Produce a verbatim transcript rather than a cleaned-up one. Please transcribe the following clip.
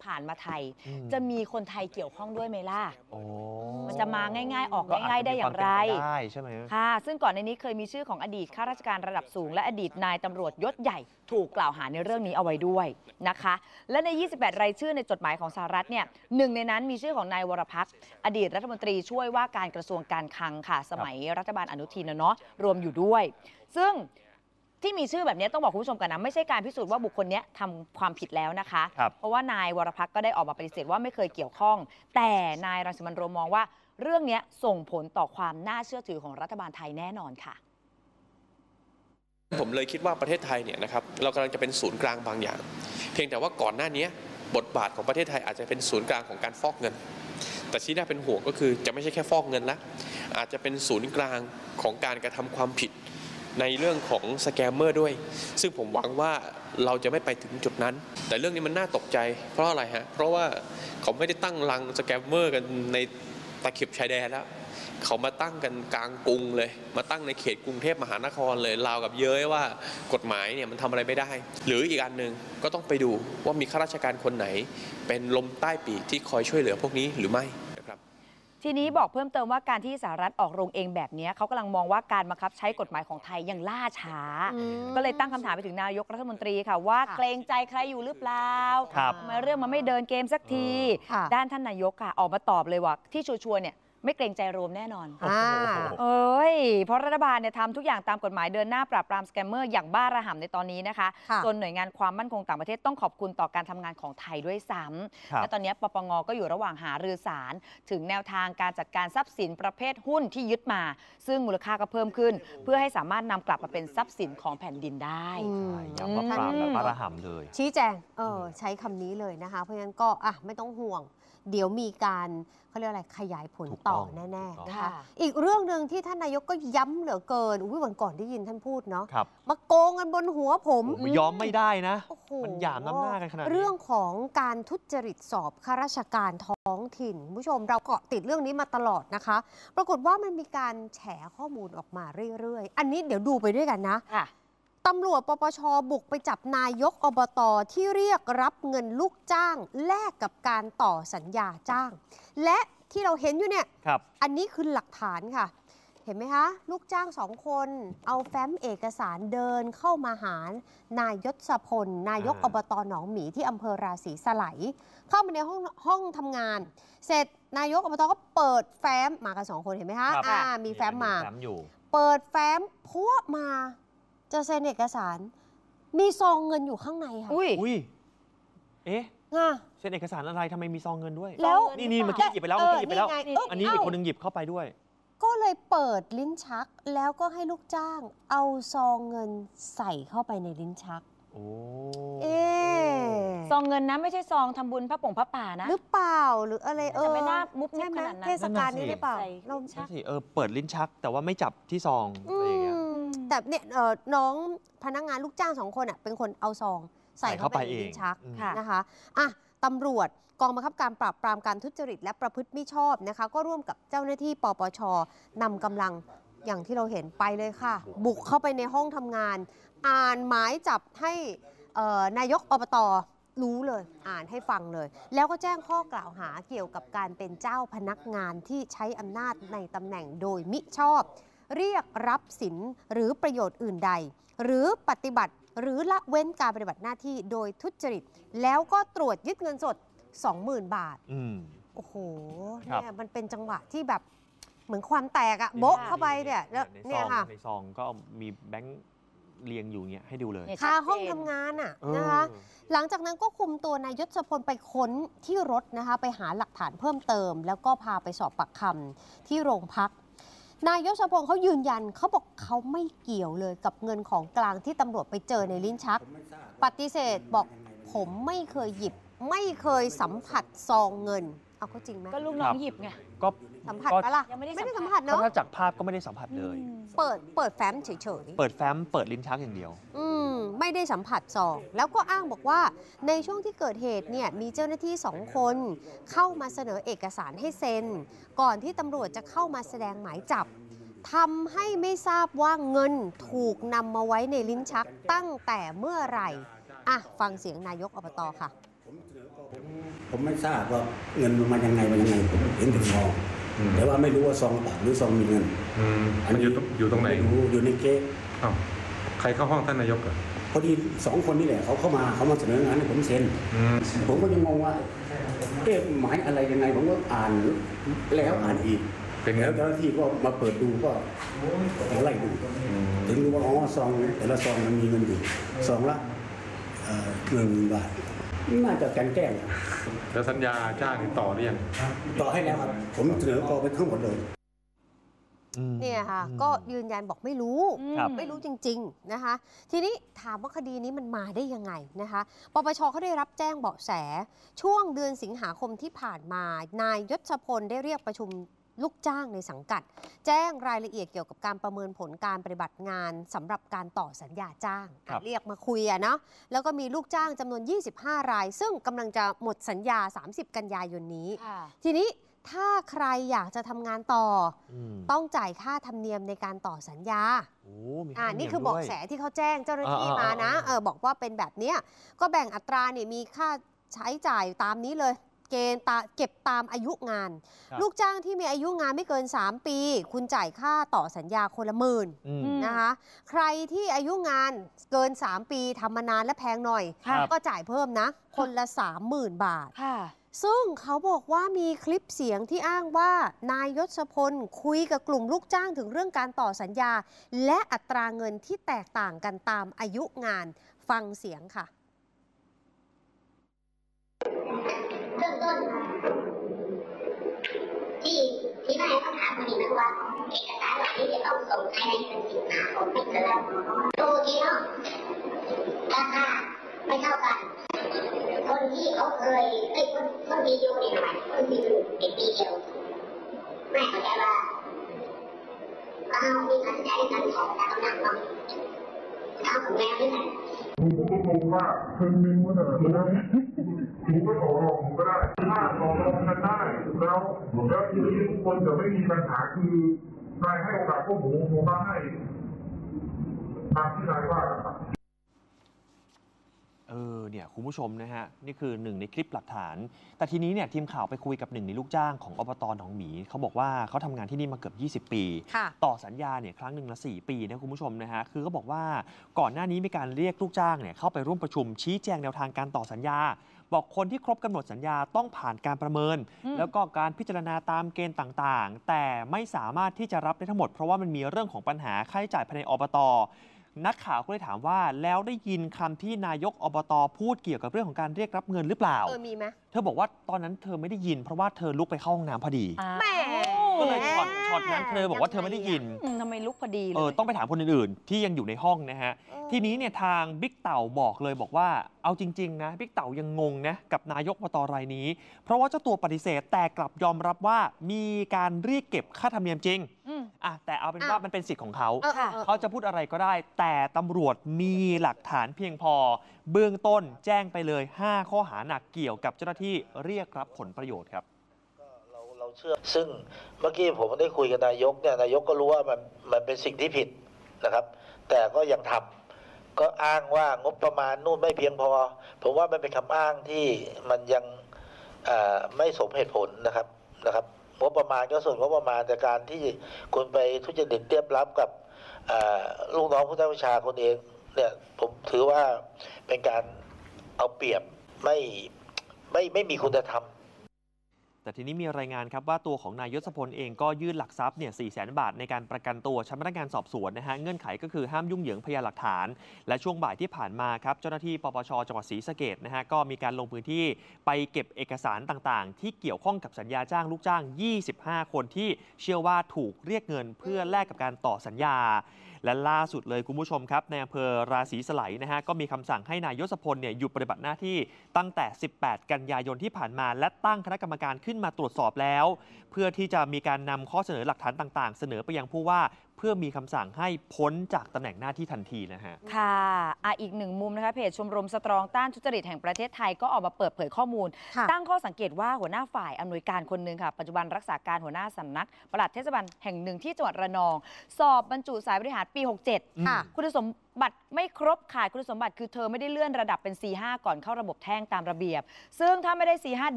ผ่านมาไทยจะมีคนไทยเกี่ยวข้องด้วยไหมล่ะมันจะมาง่ายๆออกง่ายๆได้อย่างไรใช่ไหมค่ะซึ่งก่อนในนี้เคยมีชื่อของอดีตข้าราชการระดับสูงและอดีตนายตำรวจยศใหญ่ถูกกล่าวหาในเรื่องนี้เอาไว้ด้วยนะคะและในยี่สิบแปดรายชื่อในจดหมายของสหรัฐเนี่ยหนึ่งในนั้นมีชื่อของนายวรพักษ์อดีตรัฐมนตรีช่วยว่าการกระทรวงการคลังค่ะสมัยรัฐบาลอนุทินนะเนาะรวมอยู่ด้วยซึ่งที่มีชื่อแบบนี้ต้องบอกคุณผู้ชมกันนะไม่ใช่การพิสูจน์ว่าบุคคลนี้ทำความผิดแล้วนะคะเพราะว่านายวรพักษ์ก็ได้ออกมาปฏิเสธว่าไม่เคยเกี่ยวข้องแต่นายรังสิมันต์โรมมองว่าเรื่องนี้ส่งผลต่อความน่าเชื่อถือของรัฐบาลไทยแน่นอนค่ะผมเลยคิดว่าประเทศไทยเนี่ยนะครับเรากำลังจะเป็นศูนย์กลางบางอย่างเพียงแต่ว่าก่อนหน้านี้บทบาทของประเทศไทยอาจจะเป็นศูนย์กลางของการฟอกเงินแต่ที่น่าเป็นห่วงก็คือจะไม่ใช่แค่ฟอกเงินละอาจจะเป็นศูนย์กลางของการกระทำความผิดในเรื่องของสแกมเมอร์ด้วยซึ่งผมหวังว่าเราจะไม่ไปถึงจุดนั้นแต่เรื่องนี้มันน่าตกใจเพราะอะไรฮะเพราะว่าเขาไม่ได้ตั้งรังสแกมเมอร์กันในตะเข็บชายแดนแล้วเขามาตั้งกันกลางกรุงเลยมาตั้งในเขตกรุงเทพมหานครเลยราวกับเย้ยว่ากฎหมายเนี่ยมันทำอะไรไม่ได้หรืออีกอันหนึ่งก็ต้องไปดูว่ามีข้าราชการคนไหนเป็นลมใต้ปีกที่คอยช่วยเหลือพวกนี้หรือไม่นะครับทีนี้บอกเพิ่มเติมว่าการที่สหรัฐออกโรงเองแบบนี้เขากำลังมองว่าการบังคับใช้กฎหมายของไทยยังล่าช้าก็เลยตั้งคำถามไปถึงนายกรัฐมนตรีค่ะว่าเกรงใจใครอยู่หรือเปล่าทำไมเรื่องมันไม่เดินเกมสักทีด้านท่านนายกค่ะออกมาตอบเลยว่าที่ชัวร์ๆเนี่ยไม่เกรงใจรวมแน่นอนเอ้ยเพราะรัฐบาลเนี่ยทำทุกอย่างตามกฎหมายเดินหน้าปราบปรามสแกมเมอร์อย่างบ้าระห่ำในตอนนี้นะคะจนหน่วยงานความมั่นคงต่างประเทศต้องขอบคุณต่อการทำงานของไทยด้วยซ้ำและตอนนี้ปปงก็อยู่ระหว่างหารือสารถึงแนวทางการจัดการทรัพย์สินประเภทหุ้นที่ยึดมาซึ่งมูลค่าก็เพิ่มขึ้นเพื่อให้สามารถนำกลับมาเป็นทรัพย์สินของแผ่นดินได้อย่างว่าปราบแบบบ้าระห่ำเลยชี้แจงเออใช้คำนี้เลยนะคะเพราะฉะนั้นก็อ่ะไม่ต้องห่วงเดี๋ยวมีการเขาเรียกอะไรขยายผลต่อแน่ๆนะคะอีกเรื่องหนึ่งที่ท่านนายกก็ย้ำเหลือเกินอุ้ยวันก่อนได้ยินท่านพูดเนาะมาโกงกันบนหัวผมยอมไม่ได้นะมันหยามน้ำหน้ากันขนาดนี้เรื่องของการทุจริตสอบข้าราชการท้องถิ่นผู้ชมเราเกาะติดเรื่องนี้มาตลอดนะคะปรากฏว่ามันมีการแฉข้อมูลออกมาเรื่อยๆอันนี้เดี๋ยวดูไปด้วยกันนะตำรวจปปช.บุกไปจับนายกอบต.ที่เรียกรับเงินลูกจ้างแลกกับการต่อสัญญาจ้างและที่เราเห็นอยู่เนี่ยอันนี้คือหลักฐานค่ะเห็นไหมคะลูกจ้างสองคนเอาแฟ้มเอกสารเดินเข้ามาหานายยศพลนายกอบต.หนองหมีที่อำเภอราศีสไลยเข้ามาในห้องห้องทำงานเสร็จนายกอบต.ก็เปิดแฟ้มมากันสองคนเห็นไหมคะอ่ามีแฟ้มมาเปิดแฟ้มพัวมาจะเซ็นเอกสารมีซองเงินอยู่ข้างในค่ะอุ้ยเอ๊ะเซ็นเอกสารอะไรทำไมมีซองเงินด้วยแล้วนี่นี่เมื่อกี้หยิบไปแล้วเมื่อกี้หยิบไปแล้วอันนี้อีกคนนึงหยิบเข้าไปด้วยก็เลยเปิดลิ้นชักแล้วก็ให้ลูกจ้างเอาซองเงินใส่เข้าไปในลิ้นชักโอ้เอ๊ซองเงินนะไม่ใช่ซองทำบุญพระป่งพระป่านะหรือเปล่าหรืออะไรเออไม่น่ามุบมิบขนาดนั้นเทศกาลนี้หรือเปล่าเราใช่สิเออเปิดลิ้นชักแต่ว่าไม่จับที่ซองอะไรอย่างเงี้ยแต่เนี่ยน้องพนักงานลูกจ้างสองคนอ่ะเป็นคนเอาซองใส่เข้าไปในลิ้นชักนะคะอ่ะตำรวจกองบังคับการปราบปรามการทุจริตและประพฤติมิชอบนะคะก็ร่วมกับเจ้าหน้าที่ปปช.นำกำลังอย่างที่เราเห็นไปเลยค่ะบุกเข้าไปในห้องทำงานอ่านหมายจับให้นายกอบต.รู้เลยอ่านให้ฟังเลยแล้วก็แจ้งข้อกล่าวหาเกี่ยวกับการเป็นเจ้าพนักงานที่ใช้อำนาจในตำแหน่งโดยมิชอบเรียกรับสินหรือประโยชน์อื่นใดหรือปฏิบัติหรือละเว้นการปฏิบัติหน้าที่โดยทุจริตแล้วก็ตรวจยึดเงินสด สองหมื่น บาทโอ้โหเนี่ยมันเป็นจังหวะที่แบบเหมือนความแตกอะโบ๊ะเข้าไปเนี่ยแล้วเนี่ยค่ะในซองก็มีแบงค์เรียงอยู่เนี่ยให้ดูเลยคาห้องทำงานอะนะคะหลังจากนั้นก็คุมตัวนายยศพลไปค้นที่รถนะคะไปหาหลักฐานเพิ่มเติมแล้วก็พาไปสอบปากคำที่โรงพักนายยศพลเขายืนยันเขาบอกเขาไม่เกี่ยวเลยกับเงินของกลางที่ตำรวจไปเจอในลิ้นชักปฏิเสธบอกผมไม่เคยหยิบไม่เคยสัมผัสซองเงินเอาก็จริงไหมก็ลูกน้องหยิบไงก็สัมผัสปะล่ะยังไม่ได้สัมผัสเนาะถ้าจากภาพก็ไม่ได้สัมผัสเลยเปิดเปิดแฟ้มเฉยๆเปิดแฟ้มเปิดลิ้นชักอย่างเดียวอืมไม่ได้สัมผัสซองแล้วก็อ้างบอกว่าในช่วงที่เกิดเหตุเนี่ยมีเจ้าหน้าที่สองคนเข้ามาเสนอเอกสารให้เซ็นก่อนที่ตำรวจจะเข้ามาแสดงหมายจับทำให้ไม่ทราบว่าเงินถูกนำมาไว้ในลิ้นชักตั้งแต่เมื่อไหร่อ่ะฟังเสียงนายกอบต.ค่ะผมผมไม่ทราบว่าเงินมันมายังไงมันยังไงผมเห็นถึงซองแต่ว่าไม่รู้ว่าซองเปล่าหรือซองมีเงินอันนี้อยู่ตรงไหนอยู่ในเก๊อ้าวใครเข้าห้องท่านนายกอ่ะพอดีสองคนนี่แหละเขาเข้ามาเขามาเสนองานให้ผมเซ็นผมก็ยังงงว่าเอ๊ะหมายอะไรยังไงผมก็อ่านแล้วอ่านอีกแล้วเจ้าหน้าที่ก็มาเปิดดูก็ไล่ดูถึงรู้ว่าอ๋อซองแต่ละซองมันมีเงินอยู่ซองละหนึ่งหมื่นบาทน่าจะกันแกล้งแล้วสัญญาจ้างต่อหรือยังต่อให้แล้วครับผมเสนอกอไปทั้งหมดเลยเนี่ยค่ะก็ยืนยันบอกไม่รู้ไม่รู้จริงๆนะคะทีนี้ถามว่าคดีนี้มันมาได้ยังไงนะคะปปชเขาได้รับแจ้งเบาะแสช่วงเดือนสิงหาคมที่ผ่านมานายยศพลได้เรียกประชุมลูกจ้างในสังกัดแจ้งรายละเอียดเกี่ยวกับการประเมินผลการปฏิบัติงานสำหรับการต่อสัญญาจ้างเรียกมาคุยอะนะแล้วก็มีลูกจ้างจำนวนยี่สิบห้ารายซึ่งกำลังจะหมดสัญญาสามสิบกันยายนนี้ทีนี้ถ้าใครอยากจะทำงานต่อต้องจ่ายค่าธรรมเนียมในการต่อสัญญาอ่านี่คือเบาะแสที่เขาแจ้งเจ้าหน้าที่มานะเออบอกว่าเป็นแบบเนี้ยก็แบ่งอัตราเนี่ยมีค่าใช้จ่ายตามนี้เลยเกณฑ์เก็บตามอายุงานลูกจ้างที่มีอายุงานไม่เกินสามปีคุณจ่ายค่าต่อสัญญาคนละหมื่นนะคะใครที่อายุงานเกินสามปีทำมานานและแพงหน่อยก็จ่ายเพิ่มนะคนละ สามหมื่น บาทซึ่งเขาบอกว่ามีคลิปเสียงที่อ้างว่านายยศพลคุยกับกลุ่มลูกจ้างถึงเรื่องการต่อสัญญาและอัตราเงินที่แตกต่างกันตามอายุงานฟังเสียงค่ะเริ่มต้นที่ที่นายต้องถามคนนี้นะว่าเอกสารเหล่านี้จะต้องส่งภายในเดือนสิงหาคมไม่เกินดูทีเนาะราคาไม่เท่ากันคนที่เขาเคยไอ้คนคนมีอยู่เนี่ยหน่อยคนมีอยู่เป็นปีเดียวแม่เข้าใจว่าเขามีการใช้การสอนการกำลังต้องเขาของแม่ด้วยกันผมก็ตรงว่าเพิ่มนึงว่าแต่ละตัวนี้ผมก็ต่อรองผมก็ได้ถ้าต่อรองกันได้แล้วแล้วทีนี้ทุกคนจะไม่มีปัญหาคือนายให้โอกาสพวกผมผมมาให้ตามที่นายว่าเออเนี่ยคุณผู้ชมนะฮะนี่คือหนึ่งในคลิปหลักฐานแต่ทีนี้เนี่ยทีมข่าวไปคุยกับหนึ่งในลูกจ้างของอบต.หนองหมีเขาบอกว่าเขาทำงานที่นี่มาเกือบยี่สิบปีต่อสัญญาเนี่ยครั้งหนึ่งละสี่ปีนะคุณผู้ชมนะฮะคือเขาบอกว่าก่อนหน้านี้มีการเรียกลูกจ้างเนี่ยเข้าไปร่วมประชุมชี้แจงแนวทางการต่อสัญญาบอกคนที่ครบกำหนดสัญญาต้องผ่านการประเมินแล้วก็การพิจารณาตามเกณฑ์ต่างๆแต่ไม่สามารถที่จะรับได้ทั้งหมดเพราะว่ามันมีเรื่องของปัญหาค่าใช้จ่ายภายในอบต.นักข่าวก็เลยถามว่าแล้วได้ยินคำที่นายกอบต.พูดเกี่ยวกับเรื่องของการเรียกรับเงินหรือเปล่าเออมีไหมเธอบอกว่าตอนนั้นเธอไม่ได้ยินเพราะว่าเธอลุกไปเข้าห้องน้ำพอดีแหมก็เลยช็อตช็อตนั้นเธอบอกว่าเธอไม่ได้ยินทำไมลุกพอดีเลยเออต้องไปถามคนอื่นๆที่ยังอยู่ในห้องนะฮะทีนี้เนี่ยทางบิ๊กเต่าบอกเลยบอกว่าเอาจริงๆนะบิ๊กเต่ายังงงนะกับนายกอบต.รายนี้เพราะว่าเจ้าตัวปฏิเสธแต่กลับยอมรับว่ามีการเรียกเก็บค่าธรรมเนียมจริงอ่ะแต่เอาเป็นว่ามันเป็นสิทธิ์ของเขาเขาจะพูดอะไรก็ได้แต่ตำรวจมีหลักฐานเพียงพอเบื้องต้นแจ้งไปเลยห้าข้อหาหนักเกี่ยวกับเจ้าหน้าที่เรียกรับผลประโยชน์ครับเราเราเชื่อซึ่งเมื่อกี้ผมได้คุยกับนายกเนี่ยนายกก็รู้ว่ามันมันเป็นสิ่งที่ผิดนะครับแต่ก็ยังทำก็อ้างว่างบประมาณนู่นไม่เพียงพอผมว่ามันเป็นคำอ้างที่มันยังไม่สมเหตุผลนะครับนะครับงบประมาณก็ส่วนงบประมาณแต่การที่คุณไปทุจริตเทียบรับกับลูกน้องผู้ใต้บัญชาคนเองเนี่ยผมถือว่าเป็นการเอาเปรียบไม่ไม่ไม่มีคุณธรรมแต่ทีนี้มีรายงานครับว่าตัวของนายยศพลเองก็ยื่นหลักทรัพย์เนี่ยสี่แสนบาทในการประกันตัวชั้นพนักงานสอบสวนนะฮะเงื่อนไขก็คือห้ามยุ่งเหยิงพยานหลักฐานและช่วงบ่ายที่ผ่านมาครับเจ้าหน้าที่ปปช.จังหวัดศรีสะเกษนะฮะก็มีการลงพื้นที่ไปเก็บเอกสารต่างๆที่เกี่ยวข้องกับสัญญาจ้างลูกจ้างยี่สิบห้าคนที่เชื่อว่าถูกเรียกเงินเพื่อแลกกับการต่อสัญญาและล่าสุดเลยคุณผู้ชมครับในอำเภอราศีสไลยนะฮะก็มีคำสั่งให้นายยศพลเนี่ยหยุดปฏิบัติหน้าที่ตั้งแต่สิบแปดกันยายนที่ผ่านมาและตั้งคณะกรรมการขึ้นมาตรวจสอบแล้วเพื่อที่จะมีการนำข้อเสนอหลักฐานต่างๆเสนอไปยังผู้ว่าเพื่อมีคำสั่งให้พ้นจากตำแหน่งหน้าที่ทันทีนะฮะค่ะอ่ะอีกหนึ่งมุมนะคะเพจชมรมสตรองต้านทุจริตแห่งประเทศไทยก็ออกมาเปิดเผยข้อมูลตั้งข้อสังเกตว่าหัวหน้าฝ่ายอำนวยการคนหนึ่งค่ะปัจจุบันรักษาการหัวหน้าสำนักปลัดเทศบาลแห่งหนึ่งที่จังหวัดระนองสอบบรรจุสายบริหารปีหกเจ็ดค่ะคุณสมบัติไม่ครบขาดคุณสมบัติคือเธอไม่ได้เลื่อนระดับเป็น ซี ห้า ก่อนเข้าระบบแท่งตามระเบียบซึ่งถ้าไม่ได้ ซี ห้า